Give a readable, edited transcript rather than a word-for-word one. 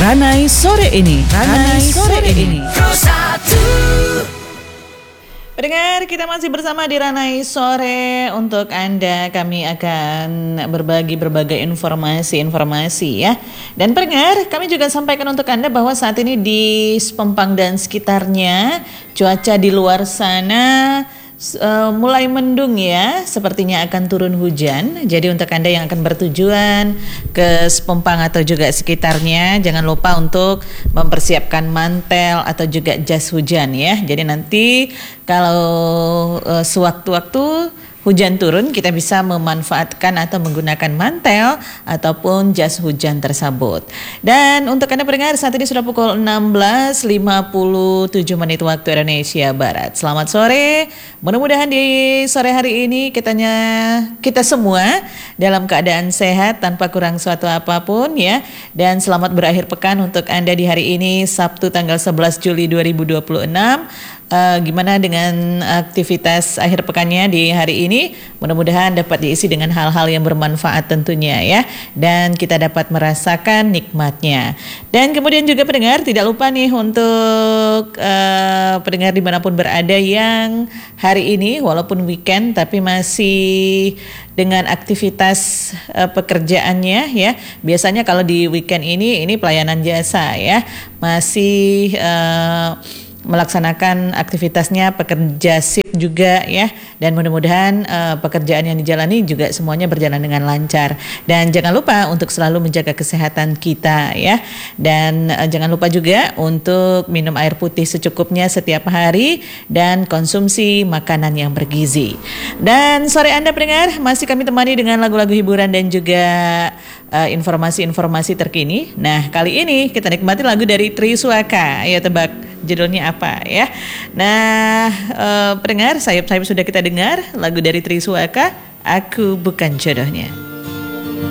Ranai sore ini. Pendengar, kita masih bersama di Ranai Sore. Untuk Anda kami akan berbagi berbagai informasi ya. Dan pendengar, kami juga sampaikan untuk Anda bahwa saat ini di Pempang dan sekitarnya cuaca di luar sana mulai mendung ya, sepertinya akan turun hujan. Jadi untuk Anda yang akan bertujuan ke Pempang atau juga sekitarnya, jangan lupa untuk mempersiapkan mantel atau juga jas hujan ya. Jadi nanti kalau sewaktu-waktu hujan turun, kita bisa memanfaatkan atau menggunakan mantel ataupun jas hujan tersebut. Dan untuk Anda pendengar, saat ini sudah pukul 16.57 waktu Indonesia Barat. Selamat sore. Mudah-mudahan di sore hari ini kita semua dalam keadaan sehat tanpa kurang suatu apapun ya. Dan selamat berakhir pekan untuk Anda di hari ini, Sabtu tanggal 11 Juli 2026. Gimana dengan aktivitas akhir pekannya di hari ini? Mudah-mudahan dapat diisi dengan hal-hal yang bermanfaat tentunya ya, dan kita dapat merasakan nikmatnya. Dan kemudian juga pendengar, tidak lupa nih untuk pendengar dimanapun berada yang hari ini walaupun weekend tapi masih dengan aktivitas pekerjaannya ya. Biasanya kalau di weekend ini pelayanan jasa ya, masih melaksanakan aktivitasnya, pekerja shift juga ya, dan mudah-mudahan pekerjaan yang dijalani juga semuanya berjalan dengan lancar. Dan jangan lupa untuk selalu menjaga kesehatan kita ya, dan jangan lupa juga untuk minum air putih secukupnya setiap hari dan konsumsi makanan yang bergizi. Dan sore Anda pendengar, masih kami temani dengan lagu-lagu hiburan dan juga informasi-informasi terkini. Nah, kali ini kita nikmati lagu dari Triswaka. Ayo tebak judulnya apa ya. Nah, pendengar, sayap-sayap sudah kita dengar lagu dari Triswaka, Aku Bukan Jodohnya.